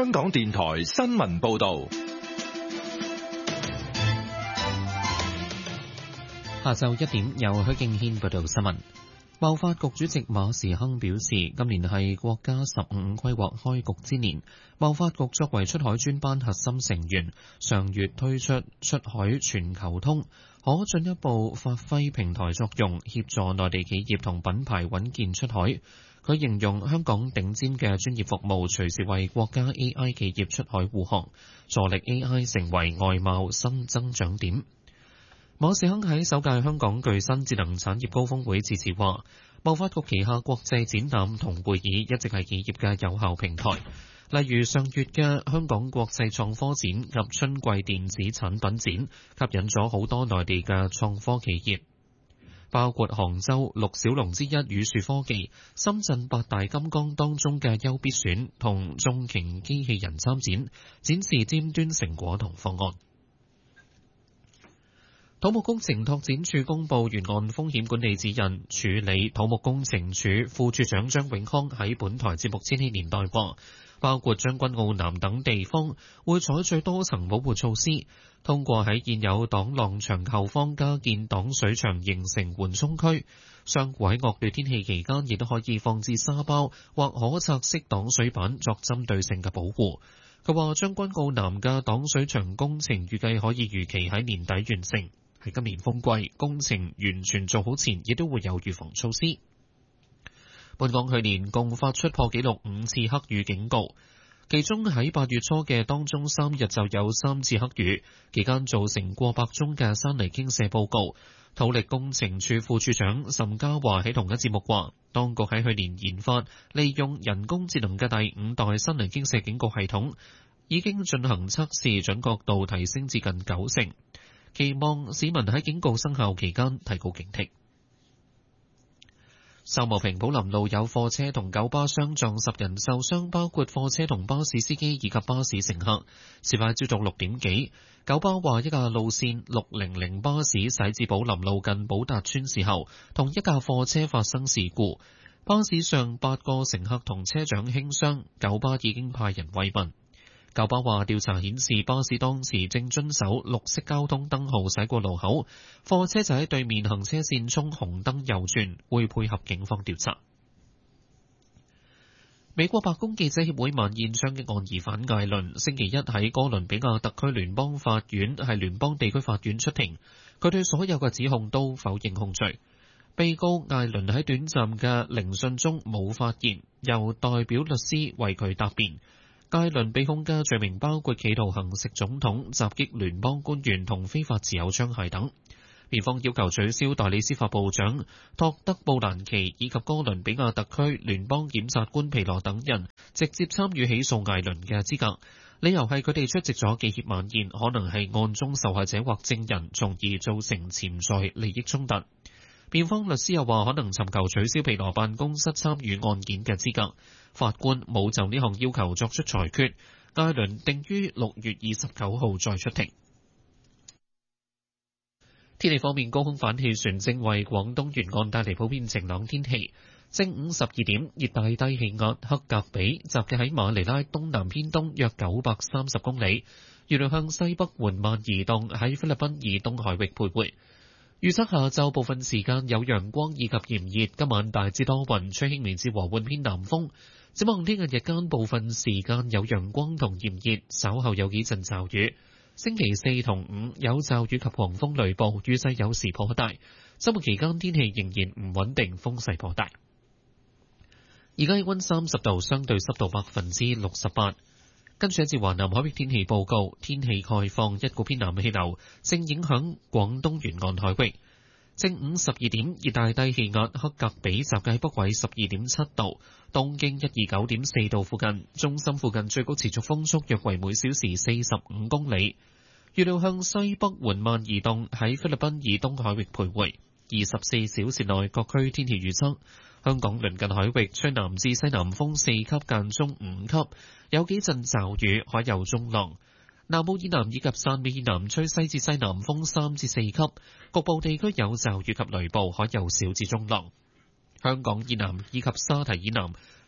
香港電台新聞報道。 下晝1點，由許敬軒報道新聞。貿發局主席馬時亨表示，今年係國家15規劃開局之年。貿發局作為出海專班核心成員，上月推出出海全球通，可進一步發揮平台作用，協助內地企業同品牌穩健出海。佢形容香港頂尖嘅專業服務隨時為國家 AI 企業出海護航，助力 AI 成為外貿新增長點。馬時亨喺首屆香港具新智能產業高峰會致辭話，貿發局旗下國際展覽同會議一直係企業嘅有效平台，例如上月嘅香港國際創科展及春季電子產品展，吸引咗好多內地嘅創科企業，包括杭州6小龍之一宇樹科技、深圳8大金剛當中嘅優必選同眾擎機器人參展，展示尖端成果同方案。土木工程拓展署公布沿岸風險管理指引，處理土木工程署副署長張永康喺本台節目《千禧年代》話，包括將軍澳南等地方會採取多層保護措施，通過喺現有擋浪牆後方加建擋水牆形成緩衝區。商戶喺惡劣天氣期間亦都可以放置沙包或可拆式擋水板作針對性嘅保護。佢話將軍澳南嘅擋水牆工程預計可以如期喺年底完成。喺今年風季工程完全做好前，亦都會有預防措施。本港去年共發出破紀錄5次黑雨警告，其中喺8月初嘅當中3日就有3次黑雨，期間造成過百宗嘅山泥傾瀉報告。土力工程處副處長岑家華喺同一節目話，當局喺去年研發利用人工智能嘅第5代山泥傾瀉警告系統，已經進行測試，準確度提升至近90%。期望市民喺警告生效期間提高警惕。秀茂坪寶林路有貨車同九巴相撞，10人受傷，包括貨車同巴士司機以及巴士乘客。事發朝早6點幾，九巴話一架路線600巴士駛至寶林路近寶達村時候，同一架貨車發生事故，巴士上8個乘客同車長輕傷，九巴已經派人慰問。九巴話調查顯示，巴士當時正遵守綠色交通燈號駛過路口，貨車就喺對面行車線衝紅燈右轉，會配合警方調查。美國白宮記者協會晚宴槍擊案疑犯艾倫星期一喺哥倫比亞特區聯邦法院係聯邦地區法院出庭，佢對所有嘅指控都否認控罪。被告艾倫喺短暫嘅聆訊中冇發言，由代表律師為佢答辯。艾倫被控嘅罪名包括企圖行刺總統、襲擊聯邦官員同非法持有槍械等。辯方要求取消代理司法部長托德布蘭奇以及哥倫比亞特區聯邦檢察官皮羅等人直接參與起訴艾倫嘅資格，理由係佢哋出席咗記協晚宴，可能係案中受害者或證人，從而造成潛在利益衝突。辯方律師又話可能尋求取消皮羅辦公室參與案件嘅資格。法官冇就呢項要求作出裁決。艾倫定於6月29號再出庭。天氣方面，高空反氣旋正為廣東沿岸帶嚟普遍晴朗天氣。正午12點，熱帶低氣壓克格比集結喺馬尼拉東南偏東約930公里，預料向西北緩慢移動，喺菲律賓以東海域徘徊。預測下晝部分時間有陽光以及炎熱，今晚大致多雲，吹輕微至和緩偏南風。展望聽日日間部分時間有陽光同炎熱，稍後有幾陣驟雨。星期4同5有驟雨及狂風雷暴，雨勢有時頗大。周末期間天氣仍然唔穩定，風勢頗大。而家氣溫30度，相對濕度68%。跟住一節華南海域天氣報告，天氣概況，一股偏南氣流正影響廣東沿岸海域。正午12點，熱帶低氣壓克格比集結喺北緯12.7度，東經129.4度附近，中心附近最高持續風速約為每小時45公里。預料向西北緩慢移動，喺菲律賓以東海域徘徊。24小時內各區天氣預測：香港鄰近海域吹南至西南風4級間中5級，有幾陣驟雨，海有中浪。南澳以南以及汕尾以南吹西至西南風3至4級，局部地區有驟雨及雷暴，海有小至中浪。香港以南以及沙堤以南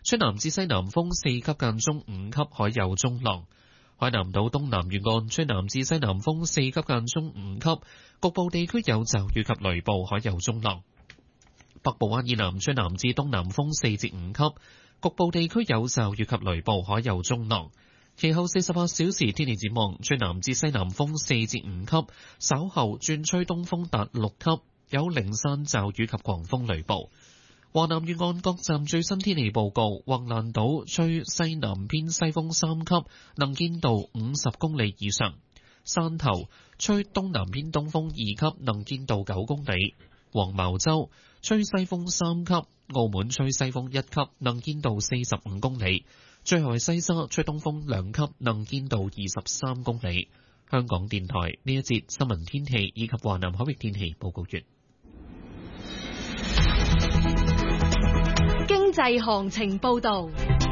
吹南至西南風4級間中5級，海有中浪。海南島東南沿岸吹南至西南風4級間中5級，局部地區有驟雨及雷暴，海有中浪。北部灣以南吹南至東南風4至5級，局部地區有驟雨及雷暴，海有中浪。其後48小時天氣展望，吹南至西南風4至5級，稍後轉吹東風達6級，有零散驟雨及狂風雷暴。華南沿岸各站最新天氣報告：橫瀾島吹西南偏西風3級，能見度50公里以上；汕頭吹東南偏東風2級，能見度9公里；黃茅洲吹西風3級，澳門吹西風1級，能見度45公里；最後係西沙吹東風2級，能見度23公里。香港電台呢一節新聞天氣以及華南海域天氣報告完。 經濟行情報導。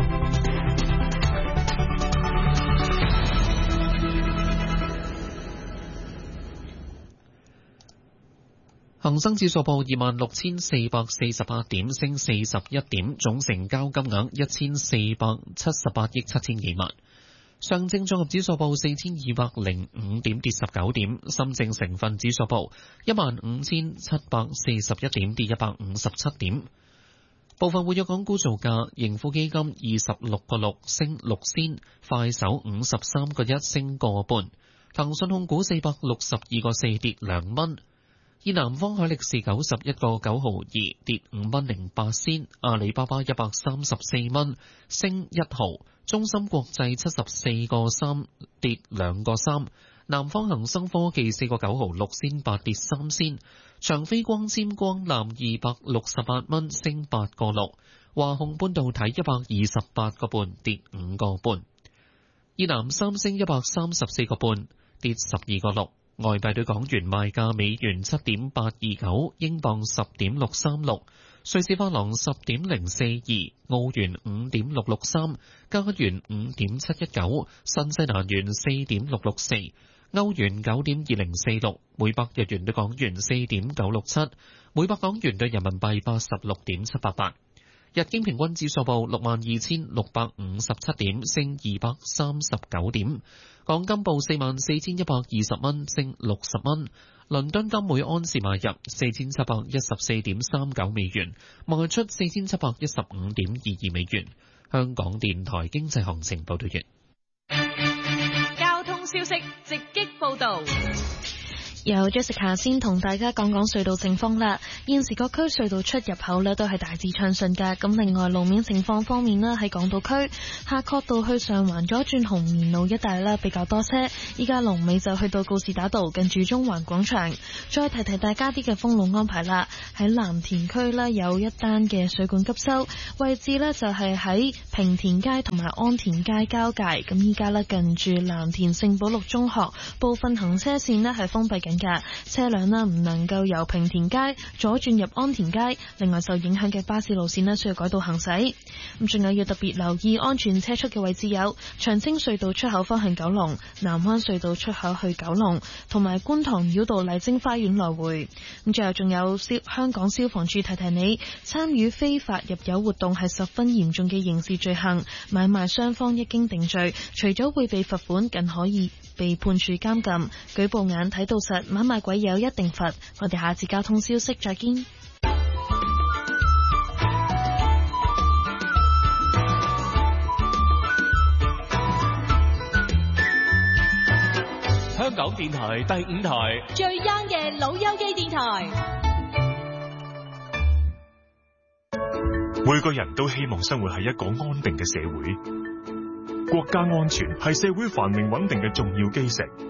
恒生指數報26,448點，升41點，總成交金額1478億7千幾萬。上證綜合指數報4205點，跌19點。深證成分指數報15,741點，跌157點。部分活躍港股造價：盈富基金26個6升6仙，快手53個1升個半，騰訊控股462個4跌2蚊，以南方海力士91個9毫2跌5蚊08仙，阿里巴巴134蚊升1毫，中芯國際74個3跌2個3，南方恒生科技4個9毫6仙8跌3仙。長飛光纖光纜268蚊升8個6，華虹半導體128個半跌5個半，以南三星134個半跌12個6。外幣對港元賣價：美元7.829，英鎊10.636，瑞士法郎10.042，澳元5.663，加元5.719，新西蘭元4.664。歐元9.2046，每百日元對港元4.967，每百港元對人民幣86.788。日經平均指數報62,657點，升239點。港金報44,120蚊，升60蚊。倫敦金每安士買入4,714.39美元，賣出4,715.22美元。香港電台經濟行情報道完。 消息直擊報道。 由 Jessica 先同大家講講隧道情況啦。現時各區隧道出入口呢都係大致暢順㗎。咁另外路面情況方面呢，喺港島區夏慤道去上環左轉紅棉路一帶啦比較多車，依家龍尾就去到告士打道近住中環廣場。再提提大家啲嘅封路安排啦。喺藍田區呢有一單嘅水管急修，位置呢就係喺平田街同埋安田街交界。咁依家呢近住藍田聖保祿中學部分行車線呢係封閉緊㗎，車輛呢唔能夠由平田街左轉入安田街。另外受影響嘅巴士路線呢需要改道行駛。咁仲有要特別留意安全車速嘅位置有長青隧道出口方向九龍、南灣隧道出口去九龍，同埋觀塘繞道麗晶花園來回。咁最後仲有香港消防處提提你，參與非法入油活動係十分嚴重嘅刑事罪行，買賣雙方一經定罪，除咗會被罰款，更可以被判處監禁。舉報眼睇到實，買賣鬼友一定罰。我哋下次交通消息再見。 香港電台第5台最 young 嘅老友記電台。 每個人都希望生活喺一個安定嘅社會，國家安全係社會繁榮穩定嘅重要基石。